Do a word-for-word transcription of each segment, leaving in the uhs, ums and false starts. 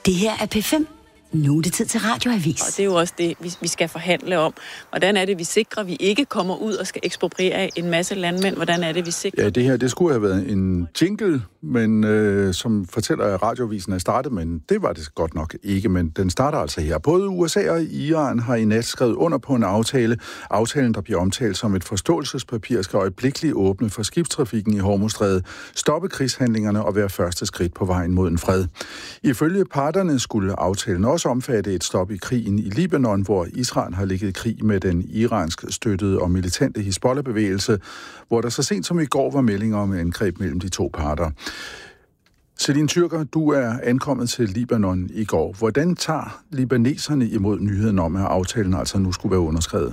Det her er P fem. Nu er det tid til radioavis. Og det er jo også det, vi skal forhandle om. Hvordan er det, vi sikrer, at vi ikke kommer ud og skal ekspropriere en masse landmænd? Hvordan er det, vi sikrer? Ja, det her, det skulle have været en jingle, men øh, som fortæller, at radioavisen er startet, men det var det godt nok ikke, men den starter altså her. Både U S A og Iran har i nat skrevet under på en aftale. Aftalen, der bliver omtalt som et forståelsespapir, skal øjeblikkeligt åbne for skibstrafikken i Hormuzstrædet, stoppe krigshandlingerne og være første skridt på vejen mod en fred. Ifølge parterne skulle aftalen også omfatte et stop i krigen i Libanon, hvor Israel har ligget i krig med den iransk støttede og militante Hizbollah-bevægelse, hvor der så sent som i går var meldinger om angreb mellem de to parter. Celine Tyrker, du er ankommet til Libanon i går. Hvordan tager libaneserne imod nyheden om, at aftalen altså nu skulle være underskrevet?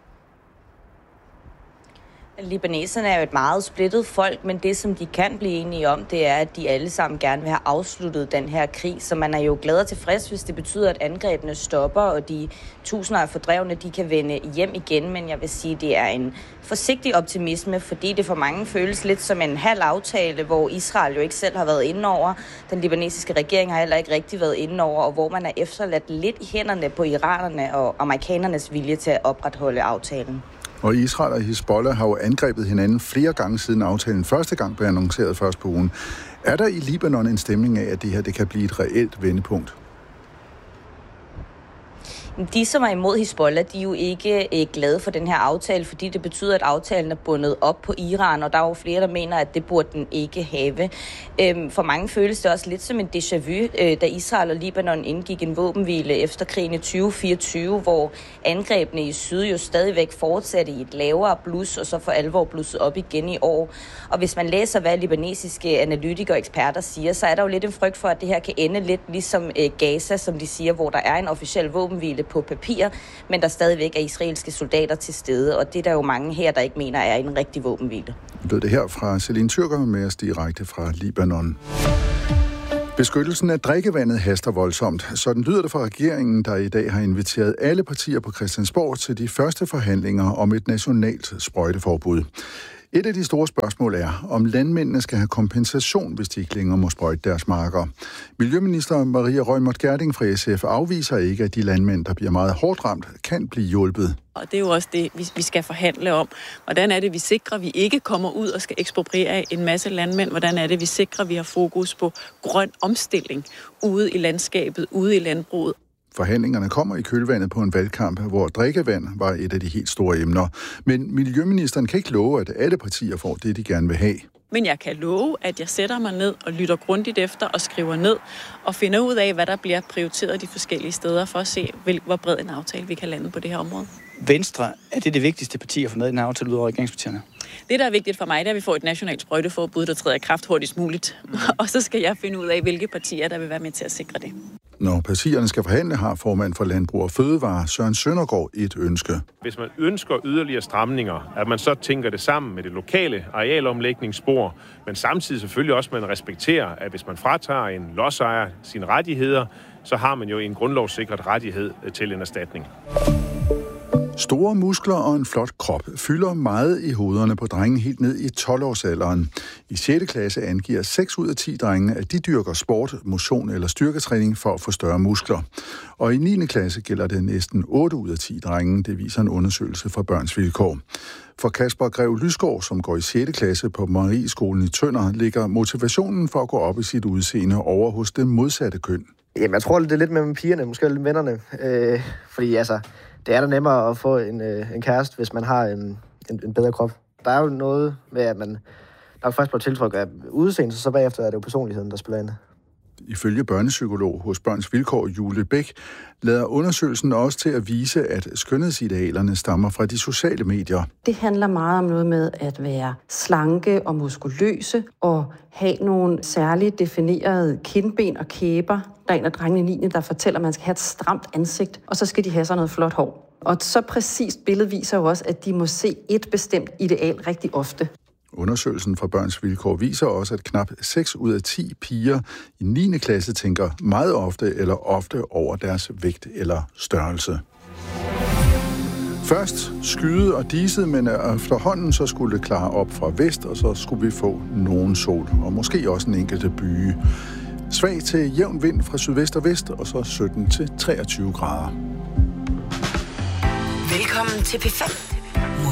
Libaneserne er jo et meget splittet folk, men det, som de kan blive enige om, det er, at de alle sammen gerne vil have afsluttet den her krig. Så man er jo glad og tilfreds, hvis det betyder, at angrebene stopper, og de tusinder af fordrevne, de kan vende hjem igen. Men jeg vil sige, det er en forsigtig optimisme, fordi det for mange føles lidt som en halv aftale, hvor Israel jo ikke selv har været inde over. Den libanesiske regering har heller ikke rigtig været inde over, og hvor man er efterladt lidt i hænderne på iranerne og amerikanernes vilje til at opretholde aftalen. Og Israel og Hizbollah har jo angrebet hinanden flere gange siden aftalen første gang blev annonceret først på ugen. Er der i Libanon en stemning af, at det her det kan blive et reelt vendepunkt? De, som er imod Hizbollah, de er jo ikke øh, glade for den her aftale, fordi det betyder, at aftalen er bundet op på Iran, og der er jo flere, der mener, at det burde den ikke have. Øhm, for mange føles det også lidt som en déjà vu, øh, da Israel og Libanon indgik en våbenhvile efter krigen i tyve fireogtyve, hvor angrebene i syd jo stadigvæk fortsatte i et lavere blus, og så for alvor blusset op igen i år. Og hvis man læser, hvad libanesiske analytikere og eksperter siger, så er der jo lidt en frygt for, at det her kan ende lidt ligesom øh, Gaza, som de siger, hvor der er en officiel våbenhvile på papir, men der stadigvæk er israelske soldater til stede, og det er der jo mange her, der ikke mener er en rigtig våbenhvile. Lød det her fra Celine Tyrker med os direkte fra Libanon. Beskyttelsen af drikkevandet haster voldsomt. Sådan lyder det fra regeringen, der i dag har inviteret alle partier på Christiansborg til de første forhandlinger om et nationalt sprøjteforbud. Et af de store spørgsmål er, om landmændene skal have kompensation, hvis de ikke længere må sprøjte deres marker. Miljøminister Maria Reumert Gjerding fra S F afviser ikke, at de landmænd, der bliver meget hårdt ramt, kan blive hjulpet. Og det er jo også det, vi skal forhandle om. Hvordan er det, vi sikrer, at vi ikke kommer ud og skal ekspropriere en masse landmænd? Hvordan er det, vi sikrer, at vi har fokus på grøn omstilling ude i landskabet, ude i landbruget? Forhandlingerne kommer i kølvandet på en valgkamp, hvor drikkevand var et af de helt store emner. Men miljøministeren kan ikke love, at alle partier får det, de gerne vil have. Men jeg kan love, at jeg sætter mig ned og lytter grundigt efter og skriver ned og finder ud af, hvad der bliver prioriteret de forskellige steder for at se, hvor bred en aftale vi kan lande på det her område. Venstre, er det det vigtigste parti at få med i den aftale ud over regeringspartierne? Det, der er vigtigt for mig, det er, at vi får et nationalt sprøjteforbud, der træder i kraft hurtigst muligt. Mm. Og så skal jeg finde ud af, hvilke partier, der vil være med til at sikre det. Når partierne skal forhandle, har formand for Landbrug og Fødevare, Søren Søndergaard, et ønske. Hvis man ønsker yderligere stramninger, at man så tænker det sammen med det lokale arealomlægningsspor, men samtidig selvfølgelig også, at man respekterer, at hvis man fratager en lodsejer sine rettigheder, så har man jo en grundlovssikret rettighed til en erstatning. Store muskler og en flot krop fylder meget i hovederne på drenge helt ned i tolv-årsalderen. I sjette klasse angiver seks ud af ti drenge, at de dyrker sport, motion eller styrketræning for at få større muskler. Og i niende klasse gælder det næsten otte ud af ti drenge, det viser en undersøgelse fra Børns Vilkår. For Kasper Grev Lysgaard, som går i sjette klasse på Marieskolen i Tønder, ligger motivationen for at gå op i sit udseende over hos det modsatte køn. Jamen, jeg tror, det er lidt med pigerne, måske lidt vennerne. Øh, fordi altså, det er da nemmere at få en, øh, en kæreste, hvis man har en, en, en bedre krop. Der er jo noget med, at man der er først på tiltryk af udseende, så bagefter er det jo personligheden, der spiller ind. Ifølge børnepsykolog hos Børns Vilkår, Julie Bæk, lader undersøgelsen også til at vise, at skønhedsidealerne stammer fra de sociale medier. Det handler meget om noget med at være slanke og muskuløse og have nogle særligt definerede kindben og kæber. Der er en af drengene i niende, der fortæller, at man skal have et stramt ansigt, og så skal de have sådan noget flot hår. Og så præcist billede viser jo også, at de må se et bestemt ideal rigtig ofte. Undersøgelsen fra Børns Vilkår viser også, at knap seks ud af ti piger i niende klasse tænker meget ofte eller ofte over deres vægt eller størrelse. Først skyde og diset, men efterhånden så skulle det klare op fra vest, og så skulle vi få nogen sol, og måske også en enkelte byge. Svag til jævn vind fra sydvest og vest, og så sytten til treogtyve grader. Velkommen til P fem.